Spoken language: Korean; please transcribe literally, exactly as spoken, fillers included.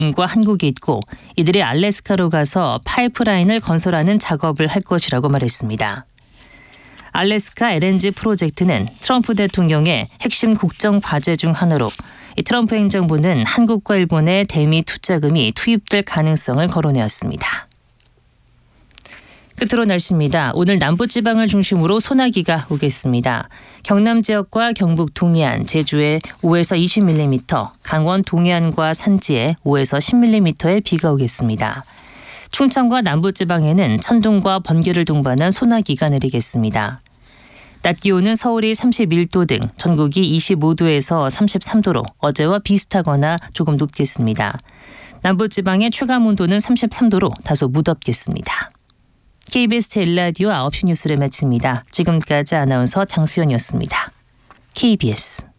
일본과 한국이 있고 이들이 알래스카로 가서 파이프라인을 건설하는 작업을 할 것이라고 말했습니다. 알래스카 엘엔지 프로젝트는 트럼프 대통령의 핵심 국정 과제 중 하나로 트럼프 행정부는 한국과 일본의 대미 투자금이 투입될 가능성을 거론해왔습니다. 끝으로 날씨입니다. 오늘 남부지방을 중심으로 소나기가 오겠습니다. 경남 지역과 경북 동해안, 제주에 오에서 이십 밀리미터, 강원 동해안과 산지에 오에서 십 밀리미터의 비가 오겠습니다. 충청과 남부지방에는 천둥과 번개를 동반한 소나기가 내리겠습니다. 낮 기온은 서울이 삼십일 도 등 전국이 이십오 도에서 삼십삼 도로 어제와 비슷하거나 조금 높겠습니다. 남부지방의 최강 온도는 삼십삼 도로 다소 무덥겠습니다. 케이비에스 제일 라디오 아홉 시 뉴스를 마칩니다. 지금까지 아나운서 장수연이었습니다. 케이비에스